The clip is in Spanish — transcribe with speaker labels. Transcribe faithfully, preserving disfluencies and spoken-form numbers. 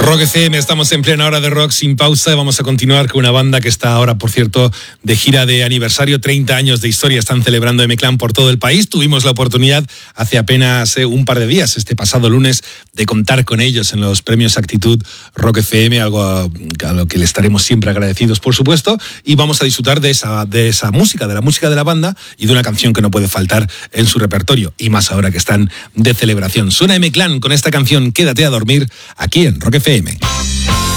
Speaker 1: Rock F M, estamos en plena hora de rock sin pausa. Vamos a continuar con una banda que está ahora, por cierto, de gira de aniversario, treinta años de historia. Están celebrando M-Clan por todo el país. Tuvimos la oportunidad hace apenas eh, un par de días, este pasado lunes, de contar con ellos en los premios Actitud Rock F M, algo a, a lo que le estaremos siempre agradecidos, por supuesto. Y vamos a disfrutar de esa, de esa música, de la música de la banda y de una canción que no puede faltar en su repertorio. Y más ahora que están de celebración. Suena M-Clan con esta canción Quédate a dormir aquí en Rock F M.